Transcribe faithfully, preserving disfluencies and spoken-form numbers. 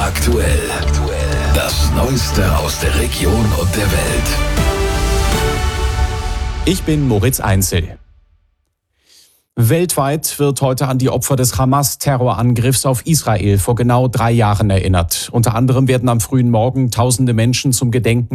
Aktuell. Das Neueste aus der Region und der Welt. Ich bin Moritz Einzel. Weltweit wird heute an die Opfer des Hamas-Terrorangriffs auf Israel vor genau drei Jahren erinnert. Unter anderem werden am frühen Morgen tausende Menschen zum Gedenken